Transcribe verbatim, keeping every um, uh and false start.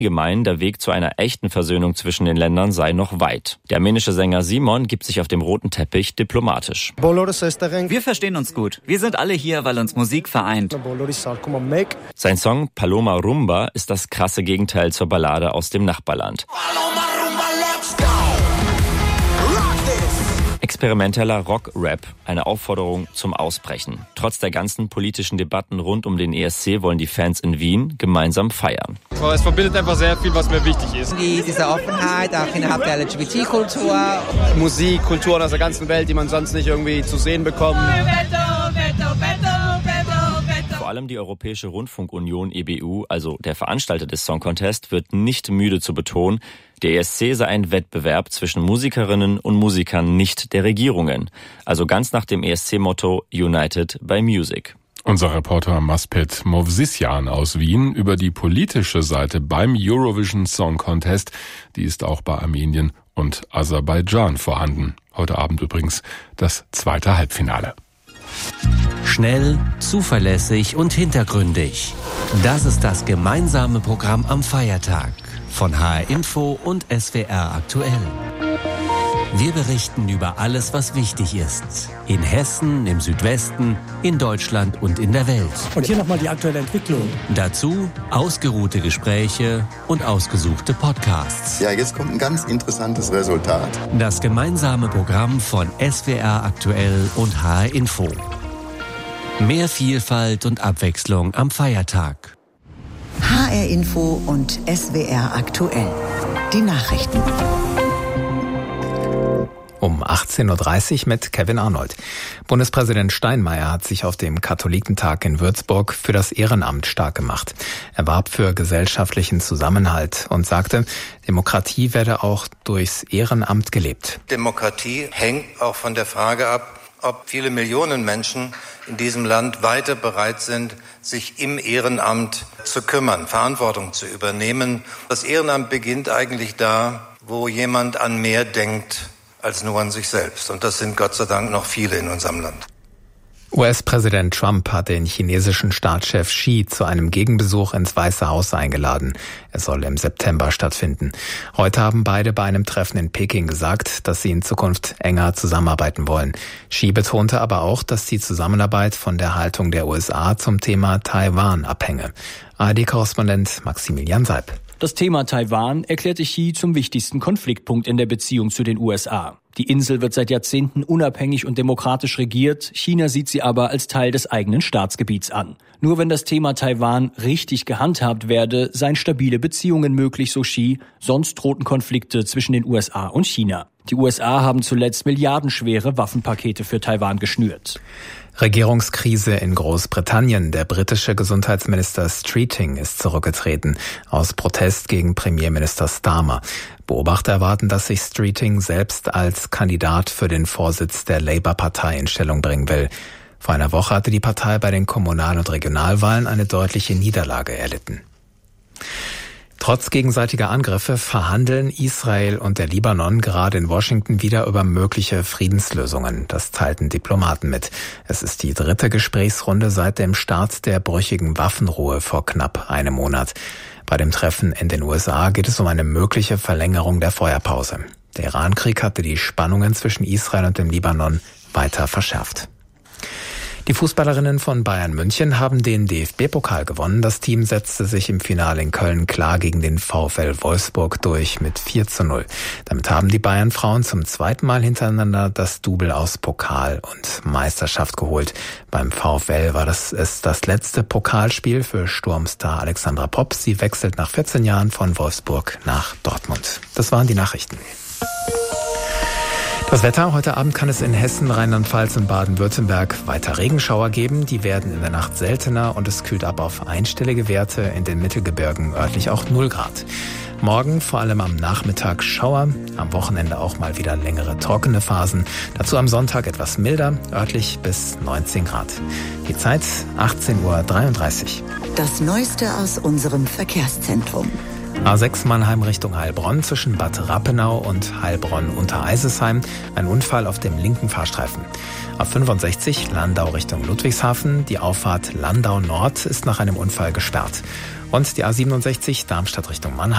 meinen, der Weg zu einer echten Versöhnung zwischen den Ländern sei noch weit. Der armenische Sänger Simon gibt sich auf dem roten Teppich diplomatisch. Wir verstehen uns gut. Wir sind alle hier, weil uns Musik vereint. Sein Song Paloma Rumba ist das krasse Gegenteil zur Ballade aus dem Nachbarland. Experimenteller Rock-Rap, eine Aufforderung zum Ausbrechen. Trotz der ganzen politischen Debatten rund um den E S C wollen die Fans in Wien gemeinsam feiern. Es verbindet einfach sehr viel, was mir wichtig ist. Die, diese Offenheit, auch innerhalb der L G B T-Kultur. Musik, Kulturen aus der ganzen Welt, die man sonst nicht irgendwie zu sehen bekommt. Vor allem die Europäische Rundfunkunion E B U, also der Veranstalter des Song Contest, wird nicht müde zu betonen, der E S C sei ein Wettbewerb zwischen Musikerinnen und Musikern, nicht der Regierungen. Also ganz nach dem E S C-Motto United by Music. Unser Reporter Maspet Movsisyan aus Wien über die politische Seite beim Eurovision Song Contest. Die ist auch bei Armenien und Aserbaidschan vorhanden. Heute Abend übrigens das zweite Halbfinale. Schnell, zuverlässig und hintergründig. Das ist das gemeinsame Programm am Feiertag von H R Info und S W R aktuell. Wir berichten über alles, was wichtig ist. In Hessen, im Südwesten, in Deutschland und in der Welt. Und hier nochmal die aktuelle Entwicklung. Dazu ausgeruhte Gespräche und ausgesuchte Podcasts. Ja, jetzt kommt ein ganz interessantes Resultat. Das gemeinsame Programm von S W R aktuell und H R Info. Mehr Vielfalt und Abwechslung am Feiertag. H R Info und S W R aktuell. Die Nachrichten. Um achtzehn Uhr dreißig mit Kevin Arnold. Bundespräsident Steinmeier hat sich auf dem Katholikentag in Würzburg für das Ehrenamt stark gemacht. Er warb für gesellschaftlichen Zusammenhalt und sagte, Demokratie werde auch durchs Ehrenamt gelebt. Demokratie hängt auch von der Frage ab, ob viele Millionen Menschen in diesem Land weiter bereit sind, sich im Ehrenamt zu kümmern, Verantwortung zu übernehmen. Das Ehrenamt beginnt eigentlich da, wo jemand an mehr denkt als nur an sich selbst. Und das sind Gott sei Dank noch viele in unserem Land. U S-Präsident Trump hat den chinesischen Staatschef Xi zu einem Gegenbesuch ins Weiße Haus eingeladen. Er soll im September stattfinden. Heute haben beide bei einem Treffen in Peking gesagt, dass sie in Zukunft enger zusammenarbeiten wollen. Xi betonte aber auch, dass die Zusammenarbeit von der Haltung der U S A zum Thema Taiwan abhänge. A R D-Korrespondent Maximilian Seib. Das Thema Taiwan erklärte Xi zum wichtigsten Konfliktpunkt in der Beziehung zu den U S A. Die Insel wird seit Jahrzehnten unabhängig und demokratisch regiert. China sieht sie aber als Teil des eigenen Staatsgebiets an. Nur wenn das Thema Taiwan richtig gehandhabt werde, seien stabile Beziehungen möglich, so Xi. Sonst drohten Konflikte zwischen den U S A und China. Die U S A haben zuletzt milliardenschwere Waffenpakete für Taiwan geschnürt. Regierungskrise in Großbritannien. Der britische Gesundheitsminister Streeting ist zurückgetreten aus Protest gegen Premierminister Starmer. Beobachter erwarten, dass sich Streeting selbst als Kandidat für den Vorsitz der Labour-Partei in Stellung bringen will. Vor einer Woche hatte die Partei bei den Kommunal- und Regionalwahlen eine deutliche Niederlage erlitten. Trotz gegenseitiger Angriffe verhandeln Israel und der Libanon gerade in Washington wieder über mögliche Friedenslösungen. Das teilten Diplomaten mit. Es ist die dritte Gesprächsrunde seit dem Start der brüchigen Waffenruhe vor knapp einem Monat. Bei dem Treffen in den U S A geht es um eine mögliche Verlängerung der Feuerpause. Der Irankrieg hatte die Spannungen zwischen Israel und dem Libanon weiter verschärft. Die Fußballerinnen von Bayern München haben den D F B-Pokal gewonnen. Das Team setzte sich im Finale in Köln klar gegen den VfL Wolfsburg durch mit vier zu null. Damit haben die Bayern-Frauen zum zweiten Mal hintereinander das Double aus Pokal und Meisterschaft geholt. Beim VfL war das es das letzte Pokalspiel für Sturmstar Alexandra Popp. Sie wechselt nach vierzehn Jahren von Wolfsburg nach Dortmund. Das waren die Nachrichten. Das Wetter. Heute Abend kann es in Hessen, Rheinland-Pfalz und Baden-Württemberg weiter Regenschauer geben. Die werden in der Nacht seltener und es kühlt ab auf einstellige Werte, in den Mittelgebirgen örtlich auch null Grad. Morgen vor allem am Nachmittag Schauer, am Wochenende auch mal wieder längere trockene Phasen. Dazu am Sonntag etwas milder, örtlich bis neunzehn Grad. Die Zeit achtzehn Uhr dreiunddreißig. Das Neueste aus unserem Verkehrszentrum. A sechs Mannheim Richtung Heilbronn zwischen Bad Rappenau und Heilbronn-Untereisesheim. Ein Unfall auf dem linken Fahrstreifen. A fünfundsechzig Landau Richtung Ludwigshafen. Die Auffahrt Landau Nord ist nach einem Unfall gesperrt. Und die A siebenundsechzig Darmstadt Richtung Mannheim.